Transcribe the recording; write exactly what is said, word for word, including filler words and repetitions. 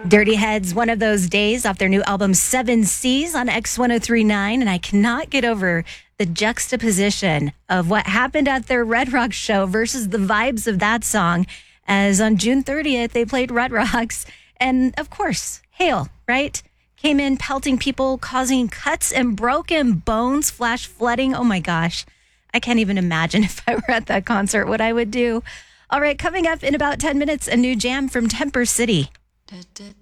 Dirty Heads, One of Those Days, off their new album Seven Seas on X one oh three point nine. And I cannot get over the juxtaposition of what happened at their Red Rocks show versus the vibes of that song. As on June thirtieth, they played Red Rocks. And of course, hail, right? Came in pelting people, causing cuts and broken bones, flash flooding. Oh my gosh. I can't even imagine if I were at that concert what I would do. All right, coming up in about ten minutes, a new jam from Temper City. Da, da,